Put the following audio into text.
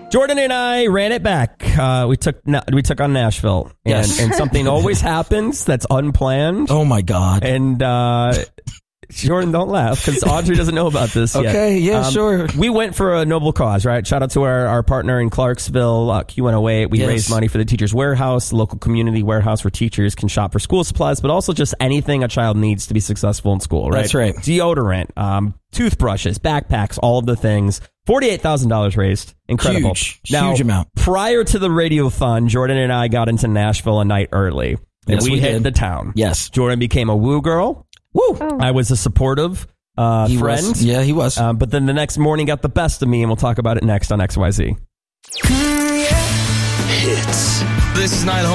Jordan and I ran it back. We took on Nashville, and something always happens that's unplanned. Oh my God! And Jordan, don't laugh because Audrey doesn't know about this yet. Okay, yeah, sure. We went for a noble cause, right? Shout out to our partner in Clarksville, Q108. We raised money for the Teachers Warehouse, the local community warehouse where teachers can shop for school supplies, but also just anything a child needs to be successful in school, right? That's right. Deodorant, toothbrushes, backpacks, all of the things. $48,000 raised. Incredible. Huge amount. Prior to the radiothon, Jordan and I got into Nashville a night early. And we hit the town. Yes. Jordan became a woo girl. Woo! Oh. I was a supportive friend. Yeah, he was. But then the next morning got the best of me, and we'll talk about it next on XYZ. Hits. This is Night Home.